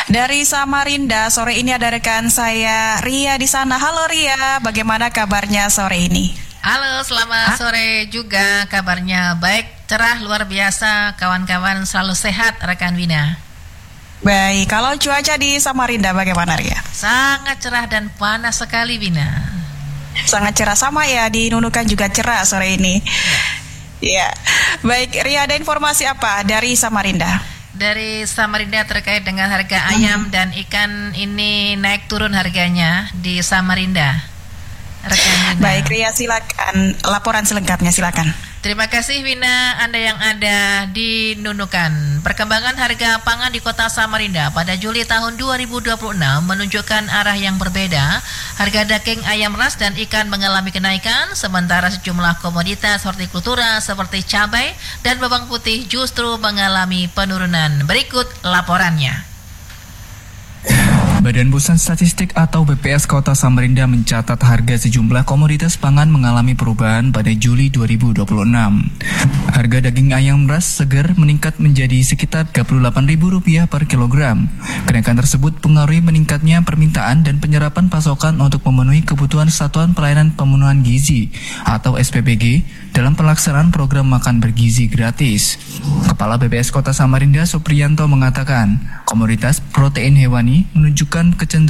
Dari Samarinda, sore ini ada rekan saya Ria di sana. Halo Ria, bagaimana kabarnya sore ini? Halo, selamat sore juga. Kabarnya baik, cerah, luar biasa. Kawan-kawan selalu sehat, rekan Wina. Baik, kalau cuaca di Samarinda bagaimana Ria? Sangat cerah dan panas sekali, Wina. Sangat cerah, sama ya, di Nunukan juga cerah sore ini. Ya, baik Ria, ada informasi apa dari Samarinda? Dari Samarinda terkait dengan harga ayam dan ikan ini naik turun harganya di Samarinda. Rekan Wina. Baik Ria, silakan laporan selengkapnya, silakan. Terima kasih Wina, Anda yang ada di Nunukan. Perkembangan harga pangan di kota Samarinda pada Juli tahun 2026 menunjukkan arah yang berbeda. Harga daging ayam ras dan ikan mengalami kenaikan, sementara sejumlah komoditas hortikultura seperti cabai dan bawang putih justru mengalami penurunan. Berikut laporannya. Badan Pusat Statistik atau BPS Kota Samarinda mencatat harga sejumlah komoditas pangan mengalami perubahan pada Juli 2026. Harga daging ayam ras segar meningkat menjadi sekitar Rp38.000 per kilogram. Kenaikan tersebut pengaruhi meningkatnya permintaan dan penyerapan pasokan untuk memenuhi kebutuhan Satuan Pelayanan Pemenuhan Gizi atau SPBG dalam pelaksanaan program makan bergizi gratis. Kepala BPS Kota Samarinda Supriyanto mengatakan, komoditas protein hewani menunjukkan kecenderungan